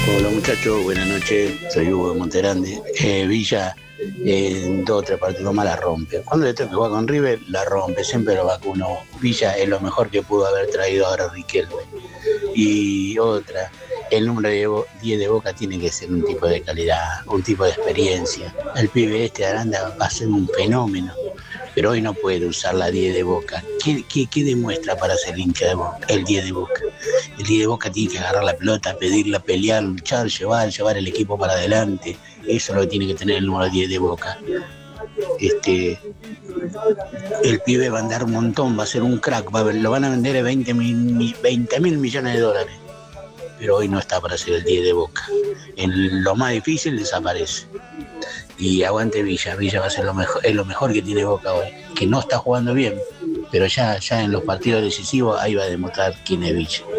Hola muchachos, buenas noches, soy Hugo de Monterande. Villa en dos o tres partidos más la rompe. Cuando le toca jugar con River, la rompe, siempre lo vacuno. Villa es lo mejor que pudo haber traído ahora Riquelme. Y otra, el número 10 de Boca tiene que ser un tipo de calidad, un tipo de experiencia. El pibe este Aranda va a ser un fenómeno, pero hoy no puede usar la 10 de Boca. ¿Qué demuestra para ser hincha de Boca? El 10 de Boca. El 10 de Boca tiene que agarrar la pelota, pedirla, pelear, luchar, llevar el equipo para adelante. Eso es lo que tiene que tener el número 10 de Boca. Este, el pibe va a andar un montón, va a ser un crack, lo van a vender a 20 mil millones de dólares. Pero hoy no está para ser el 10 de Boca. En lo más difícil desaparece. Y aguante Villa, Villa va a ser es lo mejor que tiene Boca hoy, que no está jugando bien, pero ya en los partidos decisivos ahí va a demostrar quién es Villa.